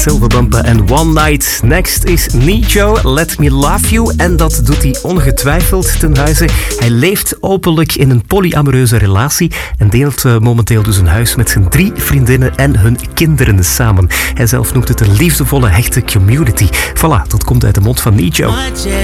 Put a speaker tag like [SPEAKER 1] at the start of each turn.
[SPEAKER 1] Silverbumper en One Night. Next is Nijo, Let Me Love You. En dat doet hij ongetwijfeld ten huize. Hij leeft openlijk in een polyamoreuze relatie en deelt momenteel dus een huis met zijn 3 vriendinnen en hun kinderen samen. Hij zelf noemt het een liefdevolle, hechte community. Voilà, dat komt uit de mond van Nijo.